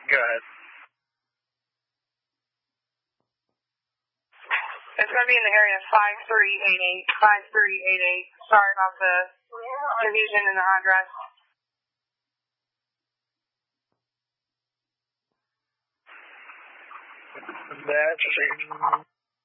Go ahead. It's going to be in the area of 5388. Sorry about the confusion in the address. That's